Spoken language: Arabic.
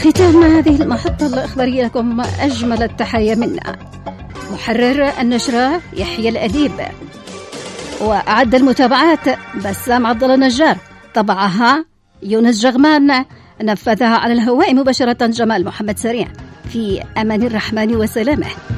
ختام هذه المحطة الإخبارية لكم أجمل التحايا منا. محرر النشرة يحيى الأديب، وأعد المتابعات بسام عبد الله النجار، طبعها يونس جغمان، نفذها على الهواء مباشرة جمال محمد سريع. في أمان الرحمن وسلامه.